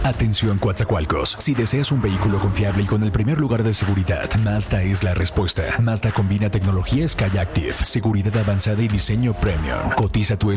Atención Coatzacoalcos, si deseas un vehículo confiable y con el primer lugar de seguridad, Mazda es la respuesta. Mazda combina tecnología Skyactiv, seguridad avanzada y diseño premium. Cotiza tu